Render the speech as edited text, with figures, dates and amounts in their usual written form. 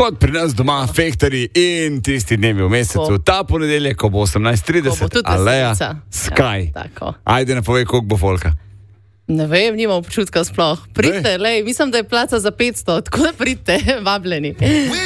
kot pri nas doma, fehtarji in tisti dnevi v mesecu. Ta ponedeljek, ko bo 18:30, Aleja, Sky. Ja, ajde, napovej, koliko bo folka. Ne vem, nimam občutka sploh. Pridite, mislim, da je placa za 500, tako da pridite, vabljeni.